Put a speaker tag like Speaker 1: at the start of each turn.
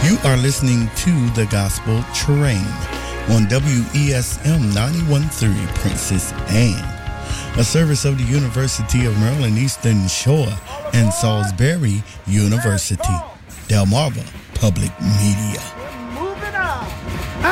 Speaker 1: You are listening to The Gospel Train on WESM 91.3 Princess Anne, a service of the University of Maryland Eastern Shore and Salisbury University, Delmarva Public Media.